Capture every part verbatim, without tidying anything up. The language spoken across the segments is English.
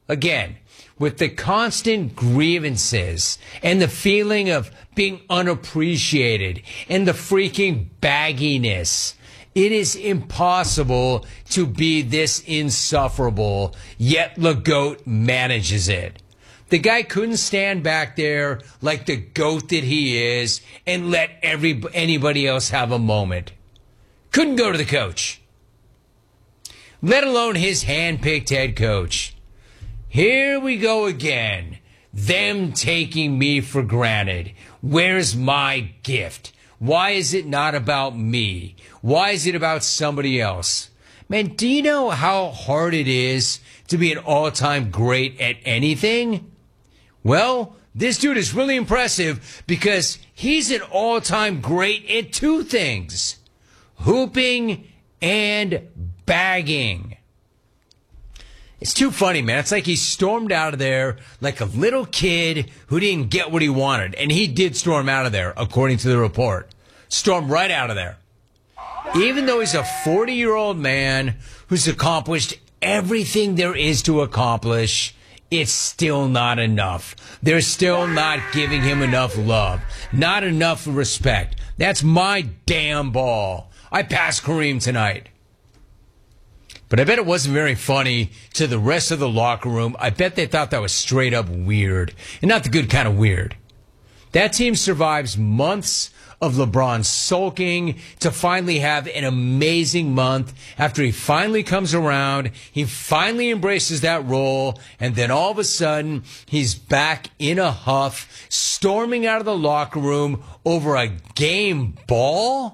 again, with the constant grievances and the feeling of being unappreciated and the freaking bagginess, it is impossible to be this insufferable, yet the GOAT manages it. The guy couldn't stand back there like the GOAT that he is and let every anybody else have a moment. Couldn't go to the coach, let alone his hand-picked head coach. Here we go again. Them taking me for granted. Where's my gift? Why is it not about me? Why is it about somebody else? Man, do you know how hard it is to be an all-time great at anything? Well, this dude is really impressive because he's an all-time great at two things: hooping and bagging. It's too funny, man. It's like he stormed out of there like a little kid who didn't get what he wanted. And he did storm out of there, according to the report. Stormed right out of there. Even though he's a forty-year-old man who's accomplished everything there is to accomplish, it's still not enough. They're still not giving him enough love. Not enough respect. That's my damn ball. I passed Kareem tonight. But I bet it wasn't very funny to the rest of the locker room. I bet they thought that was straight up weird. And not the good kind of weird. That team survives months of LeBron sulking to finally have an amazing month. After he finally comes around, he finally embraces that role, and then all of a sudden, he's back in a huff, storming out of the locker room over a game ball?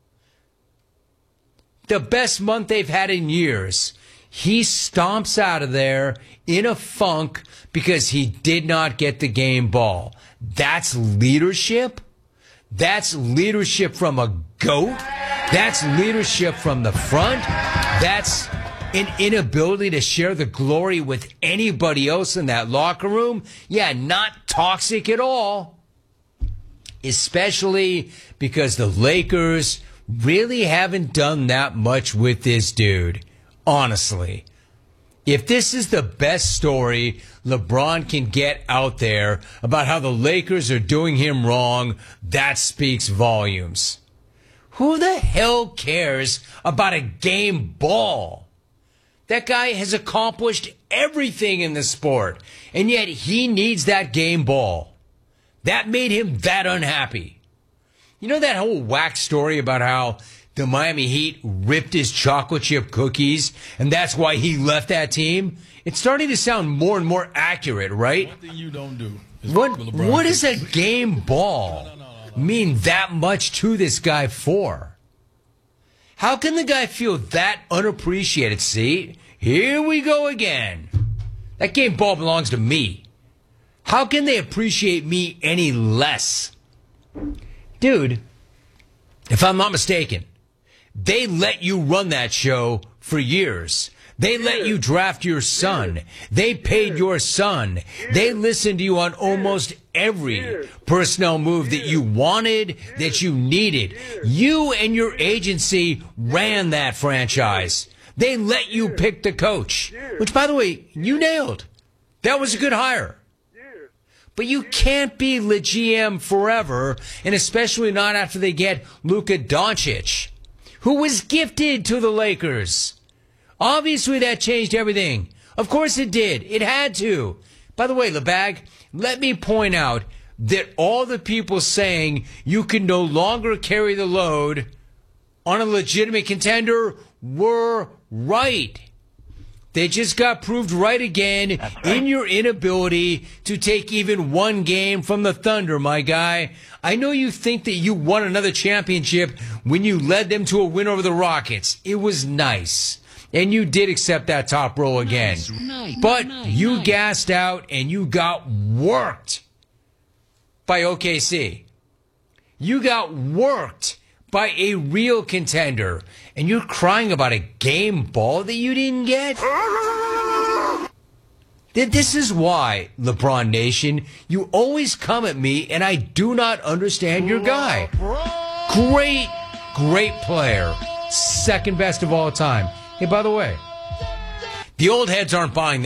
The best month they've had in years. He stomps out of there in a funk because he did not get the game ball. That's leadership? That's leadership from a GOAT? That's leadership from the front? That's an inability to share the glory with anybody else in that locker room? Yeah, not toxic at all. Especially because the Lakers really haven't done that much with this dude, honestly. If this is the best story LeBron can get out there about how the Lakers are doing him wrong, that speaks volumes. Who the hell cares about a game ball? That guy has accomplished everything in the sport, and yet he needs that game ball. That made him that unhappy. You know that whole whack story about how the Miami Heat ripped his chocolate chip cookies, and that's why he left that team? It's starting to sound more and more accurate, right? One thing you don't do is what, what does a game ball no, no, no, no, no. mean that much to this guy for? How can the guy feel that unappreciated? See, here we go again. That game ball belongs to me. How can they appreciate me any less? Dude, if I'm not mistaken, they let you run that show for years. They let you draft your son. They paid your son. They listened to you on almost every personnel move that you wanted, that you needed. You and your agency ran that franchise. They let you pick the coach, which, by the way, you nailed. That was a good hire. But you can't be the G M forever, and especially not after they get Luka Doncic, who was gifted to the Lakers. Obviously, that changed everything. Of course it did. It had to. By the way, LeBag, let me point out that all the people saying you can no longer carry the load on a legitimate contender were right. They just got proved right again right. in your inability to take even one game from the Thunder, my guy. I know you think that you won another championship when you led them to a win over the Rockets. It was nice. And you did accept that top role again. Nice, nice, but nice, you nice. gassed out and you got worked by O K C. You got worked by a real contender, and you're crying about a game ball that you didn't get? This is why, LeBron Nation, you always come at me, and I do not understand your guy. Great, great player. Second best of all time. Hey, by the way, the old heads aren't buying that.